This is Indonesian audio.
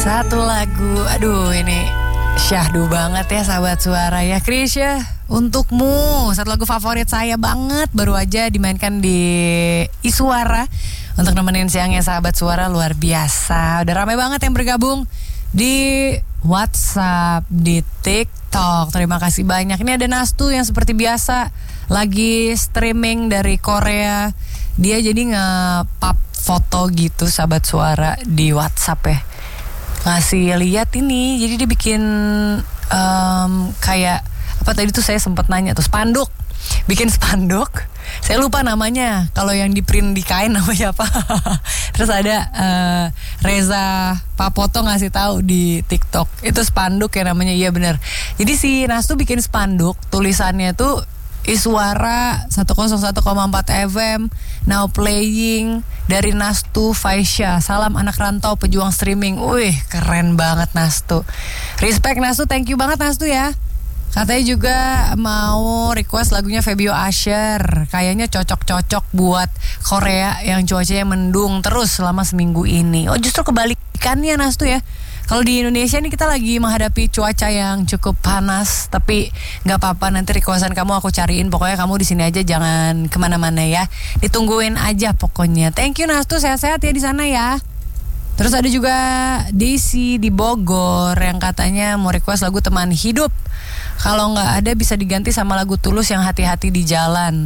Satu lagu, aduh ini syahdu banget ya sahabat suara ya. Krisya, untukmu satu lagu favorit saya banget, baru aja dimainkan di Iswara untuk nemenin siangnya sahabat suara. Luar biasa, udah ramai banget yang bergabung di WhatsApp, di TikTok. Terima kasih banyak. Ini ada Nastu yang seperti biasa lagi streaming dari Korea. Dia jadi nge-pub foto gitu sahabat suara di WhatsApp ya, ngasih lihat ini. Jadi dia bikin kayak apa tadi tuh saya sempat nanya tuh, spanduk. Bikin spanduk. Saya lupa namanya. Kalau yang di print di kain namanya apa? Terus ada Reza Papoto ngasih tahu di TikTok. Itu spanduk ya namanya. Iya benar. Jadi si Nastu bikin spanduk, tulisannya tuh Iswara 101,4 FM now playing dari Nastu Faisya. Salam anak rantau pejuang streaming. Wih, keren banget Nastu. Respect Nastu, thank you banget Nastu ya. Katanya juga mau request lagunya Febio Asher. Kayaknya cocok-cocok buat Korea yang cuacanya mendung terus selama seminggu ini. Oh, justru kebalikannya Nastu ya. Kalau di Indonesia nih kita lagi menghadapi cuaca yang cukup panas, tapi nggak apa-apa, nanti requestan kamu aku cariin. Pokoknya kamu di sini aja, jangan kemana-mana ya. Ditungguin aja pokoknya. Thank you Nastu, sehat-sehat ya di sana ya. Terus ada juga Daisy di Bogor yang katanya mau request lagu Teman Hidup. Kalau nggak ada bisa diganti sama lagu Tulus yang Hati-Hati di Jalan.